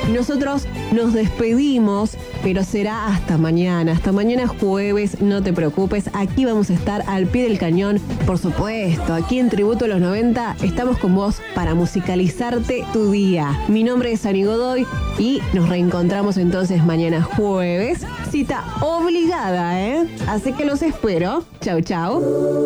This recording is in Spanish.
Nosotros nos despedimos, pero será hasta mañana jueves, no te preocupes, aquí vamos a estar al pie del cañón, por supuesto, aquí en Tributo a los 90 estamos con vos para musicalizarte tu día. Mi nombre es Ani Godoy y nos reencontramos entonces mañana jueves, cita obligada, ¿eh? Así que los espero. Chau, chau.